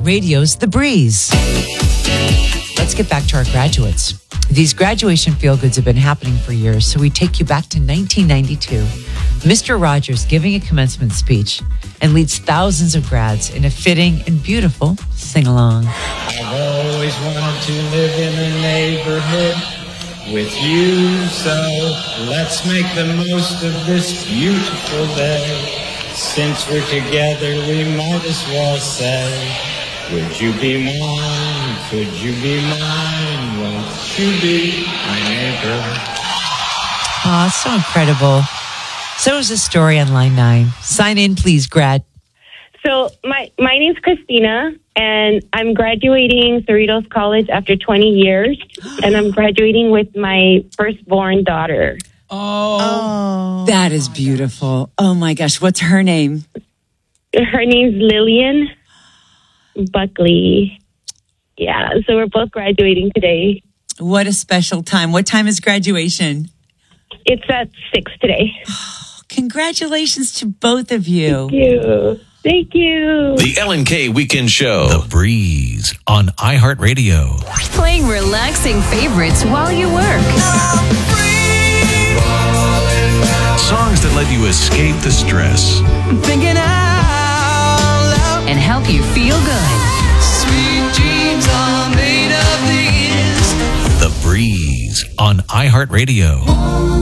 iHeartRadio's The Breeze. Let's get back to our graduates. These graduation feel-goods have been happening for years, so we take you back to 1992. Mr. Rogers giving a commencement speech and leads thousands of grads in a fitting and beautiful sing-along. I've always wanted to live in a neighborhood with you, so let's make the most of this beautiful day. Since we're together, we might as well say, would you be mine? Could you be mine? Won't you be my neighbor? Aw, so incredible. So is the story on line 9. Sign in, please, grad. So my name's Christina, and I'm graduating Cerritos College after 20 years, and I'm graduating with my firstborn daughter. Oh, that is beautiful. Oh my gosh, what's her name? Her name's Lillian Buckley. Yeah, so we're both graduating today. What a special time. What time is graduation? It's at 6 today. Congratulations to both of you. Thank you. Thank you. The L&K Weekend Show. The Breeze on iHeartRadio. Playing relaxing favorites while you work. Songs that let you escape the stress. Thinking out loud. And help you feel good. Sweet dreams are made of these. The Breeze on iHeartRadio.